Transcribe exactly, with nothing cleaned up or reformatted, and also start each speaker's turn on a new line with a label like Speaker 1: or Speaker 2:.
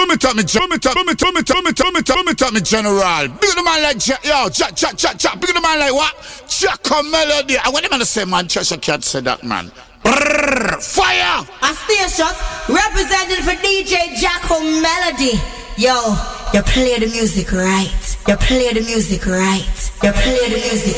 Speaker 1: me tell me, me tell me, tell me, tell me, tell me, tell me, tell me, General. Big the man like Jack, yo, Jack, Jack, Jack, Jack. Big the man like what? Jacko Melody. I want him to say, Manchester can't say that, man. Brrr, fire!
Speaker 2: A station represented for D J Jacko Melody. Yo, you play the music right. You play the music right. You play the music